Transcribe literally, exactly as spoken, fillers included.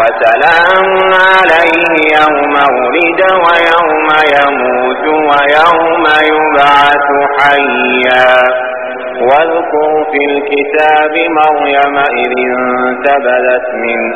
وسلام عليه يوم ولد ويوم يموت ويوم يبعث حيا واذكر في الكتاب مريم إذ انتبذت من